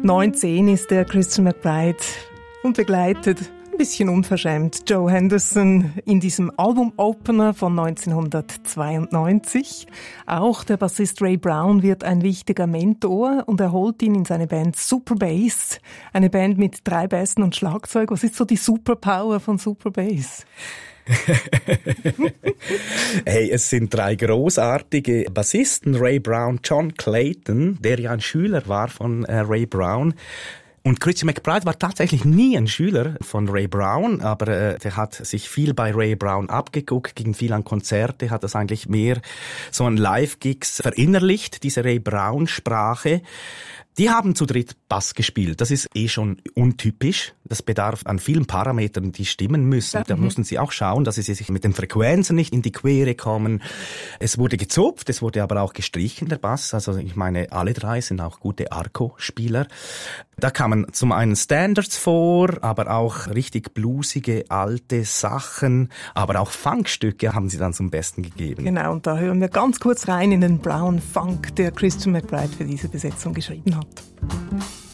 19 ist der Christian McBride und begleitet ein bisschen unverschämt Joe Henderson in diesem Album-Opener von 1992. Auch der Bassist Ray Brown wird ein wichtiger Mentor und er holt ihn in seine Band Superbass, eine Band mit 3 Bässen und Schlagzeug. Was ist so die Superpower von Superbass? Hey, es sind 3 großartige Bassisten, Ray Brown, John Clayton, der ja ein Schüler war von Ray Brown. Und Christian McBride war tatsächlich nie ein Schüler von Ray Brown, aber der hat sich viel bei Ray Brown abgeguckt, ging viel an Konzerte, hat das eigentlich mehr so an Live-Gigs verinnerlicht, diese Ray Brown-Sprache. Die haben zu dritt Bass gespielt. Das ist schon untypisch. Das bedarf an vielen Parametern, die stimmen müssen. Da mussten sie auch schauen, dass sie sich mit den Frequenzen nicht in die Quere kommen. Es wurde gezupft, es wurde aber auch gestrichen, der Bass. Also ich meine, alle 3 sind auch gute Arco-Spieler. Da kamen zum einen Standards vor, aber auch richtig bluesige, alte Sachen, aber auch Funkstücke haben sie dann zum Besten gegeben. Genau, und da hören wir ganz kurz rein in den Brown Funk, der Christian McBride für diese Besetzung geschrieben hat.